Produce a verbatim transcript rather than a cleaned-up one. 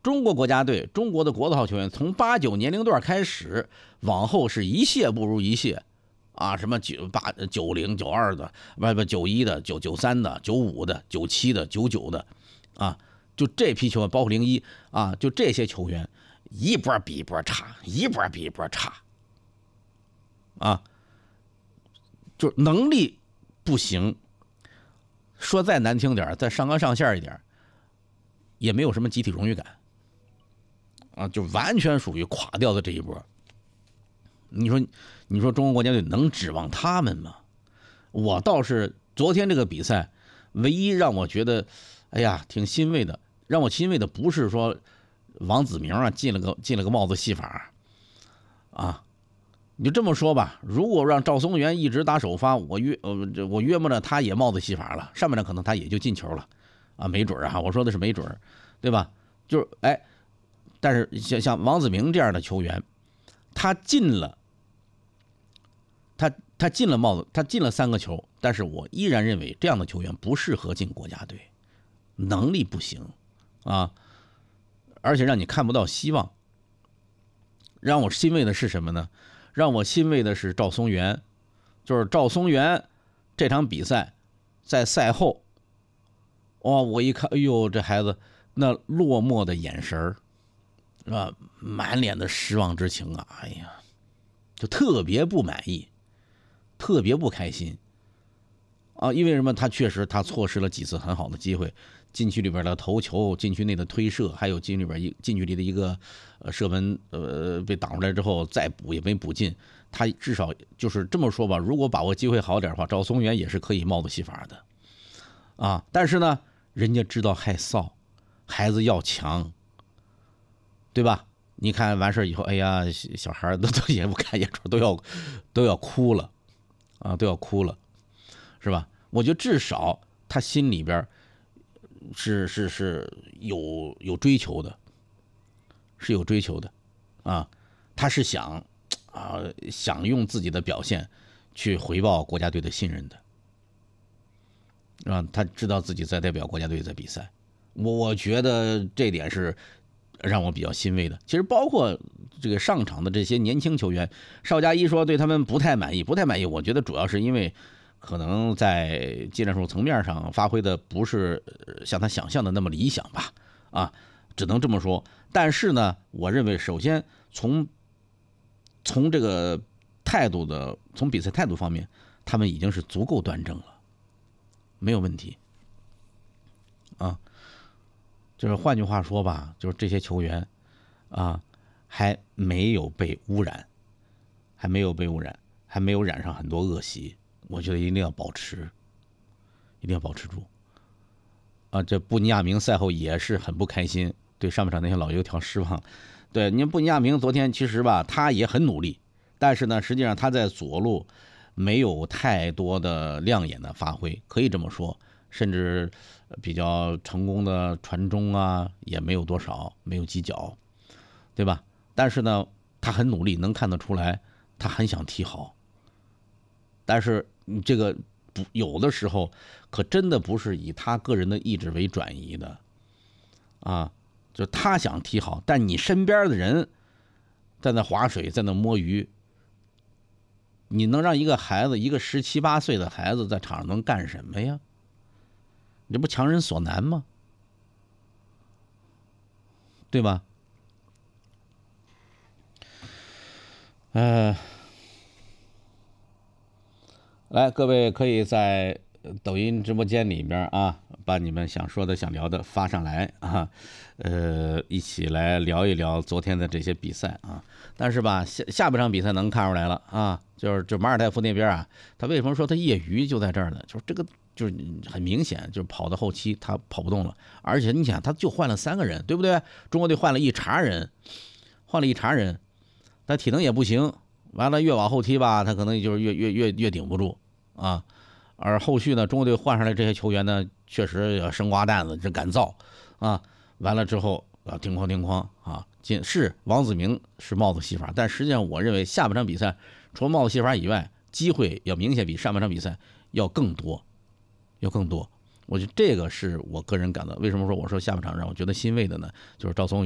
中国国家队，中国的国字号球员，从八九年龄段开始，往后是一届不如一届，啊，什么九八九零九二的，不不九一的，九九三的，九五的，九七的，九九的，啊，就这批球员，包括零一啊，就这些球员，一波比一波差，一波比一波差，啊，就能力不行，说再难听点，再上纲上线一点，也没有什么集体荣誉感。啊，就完全属于垮掉的这一波。你说，你说中国国家队能指望他们吗？我倒是昨天这个比赛，唯一让我觉得，哎呀，挺欣慰的。让我欣慰的不是说王子明啊进了个进了个帽子戏法，啊，你就这么说吧。如果让赵松元一直打首发，我约呃我约摸着他也帽子戏法了，上半场可能他也就进球了，啊，没准啊，我说的是没准，对吧？就是哎。但是像像王子明这样的球员，他进了，他他进了帽子，他进了三个球，但是我依然认为这样的球员不适合进国家队，能力不行啊，而且让你看不到希望。让我欣慰的是什么呢？让我欣慰的是赵松元，就是赵松元这场比赛在赛后，哇、哦，我一看，哎呦，这孩子那落寞的眼神儿。是吧？满脸的失望之情啊！哎呀，就特别不满意，特别不开心啊！因为什么？他确实他错失了几次很好的机会，禁区里边的头球、禁区内的推射，还有禁区里边一近距离的一个呃射门，呃被挡出来之后再补也没补进。他至少就是这么说吧，如果把握机会好点的话，赵松元也是可以帽子戏法的啊！但是呢，人家知道害臊，孩子要强。对吧？你看完事以后，哎呀，小孩都都也不看眼珠，都要都要哭了，啊，都要哭了，是吧？我觉得至少他心里边是是是有有追求的，是有追求的，啊，他是想啊想用自己的表现去回报国家队的信任的，啊，他知道自己在代表国家队在比赛，我我觉得这点是。让我比较欣慰的，其实包括这个上场的这些年轻球员，邵佳一说对他们不太满意，不太满意。我觉得主要是因为可能在技战术层面上发挥的不是像他想象的那么理想吧，啊，只能这么说。但是呢，我认为首先从从这个态度的，从比赛态度方面，他们已经是足够端正了，没有问题，啊。就是换句话说吧，就是这些球员，啊，还没有被污染，还没有被污染，还没有染上很多恶习。我觉得一定要保持，一定要保持住。啊，这布尼亚明赛后也是很不开心，对上半场那些老油条失望。对，您布尼亚明昨天其实吧，他也很努力，但是呢，实际上他在左路没有太多的亮眼的发挥，可以这么说。甚至比较成功的传中啊，也没有多少，没有几脚，对吧？但是呢，他很努力，能看得出来，他很想踢好。但是你这个不有的时候，可真的不是以他个人的意志为转移的，啊，就他想踢好，但你身边的人在那划水，在那摸鱼，你能让一个孩子，一个十七八岁的孩子在场上能干什么呀？你这不强人所难吗？对吧？呃，来，各位可以在抖音直播间里边啊，把你们想说的、想聊的发上来啊，呃，一起来聊一聊昨天的这些比赛啊。但是吧，下下半场比赛能看出来了啊，就是就马尔代夫那边啊，他为什么说他业余就在这儿呢？就是这个。就是很明显，就是跑到后期他跑不动了，而且你想，他就换了三个人，对不对？中国队换了一茬人，换了一茬人，他体能也不行，完了越往后踢吧，他可能就是越越越越顶不住啊。而后续呢，中国队换上来这些球员呢，确实生瓜蛋子，这敢造啊。完了之后啊，叮哐叮哐啊，进是王子明是帽子戏法，但实际上我认为下半场比赛除了帽子戏法以外，机会要明显比上半场比赛要更多。要更多，我觉得这个是我个人感到，为什么说我说下半场让我觉得欣慰的呢？就是赵松